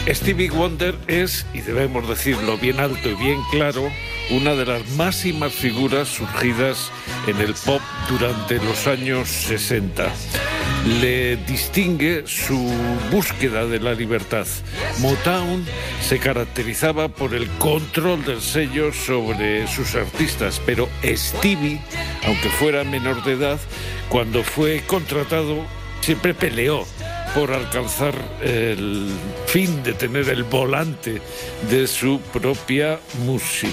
Stevie Wonder es, y debemos decirlo bien alto y bien claro, una de las máximas figuras surgidas en el pop durante los años 60. Le distingue su búsqueda de la libertad. Motown se caracterizaba por el control del sello sobre sus artistas, pero Stevie, aunque fuera menor de edad, cuando fue contratado, siempre peleó por alcanzar el fin de tener el volante de su propia música.